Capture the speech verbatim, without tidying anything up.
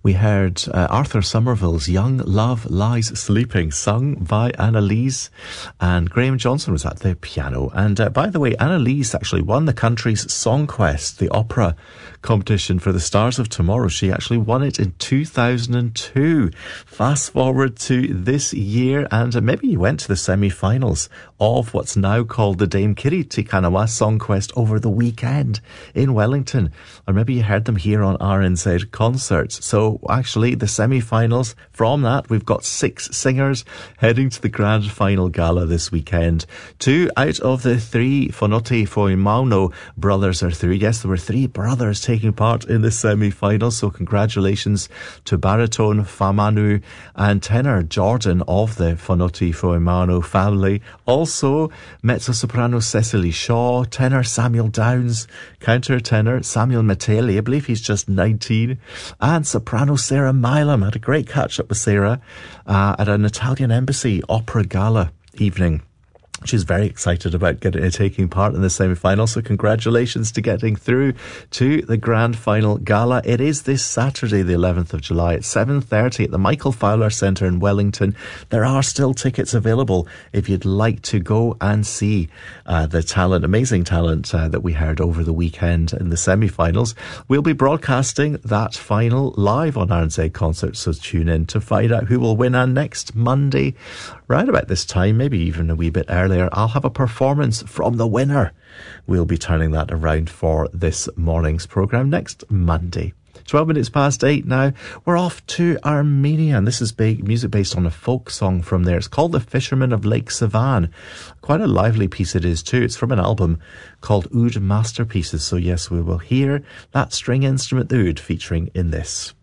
We heard uh, Arthur Somerville's Young Love Lies Sleeping, sung by Annalise, and Graham Johnson was at the piano. And uh, by the way, Annalise actually won the country's Song Quest, the opera competition for the Stars of Tomorrow. She actually won it in two thousand two. Fast forward to this year, and uh, maybe you went to the semi-finals of what's now called the Dame Kiri Te Kanawa Song Quest over the weekend in Wellington, or maybe you heard them here on R N Z Concerts. So actually the semi-finals, from that we've got six singers heading to the grand final gala this weekend. Two out of the three Fonoti Foimauno brothers are through. Yes, there were three brothers taking part in the semi-finals, so congratulations to baritone Famanu and tenor Jordan of the Fonoti Foimauno family. Also mezzo-soprano Cecily Shaw, tenor Samuel Downs, counter-tenor Samuel Metelli, I believe he's just nineteen, and soprano Sarah Milam. Had a great catch-up with Sarah uh, at an Italian embassy opera gala evening. She's very excited about getting, uh, taking part in the semi-final, so congratulations to getting through to the grand final gala. It is this Saturday, the eleventh of July at seven thirty at the Michael Fowler Centre in Wellington. There are still tickets available if you'd like to go and see uh, the talent, amazing talent uh, that we heard over the weekend in the semi-finals. We'll be broadcasting that final live on R N Z Concerts, so tune in to find out who will win. And next Monday, right about this time, maybe even a wee bit earlier, I'll have a performance from the winner. We'll be turning that around for this morning's programme next Monday. twelve minutes past eight now. We're off to Armenia, and this is big music based on a folk song from there. It's called The Fisherman of Lake Savan. Quite a lively piece it is too. It's from an album called Oud Masterpieces. So yes, we will hear that string instrument, the oud, featuring in this.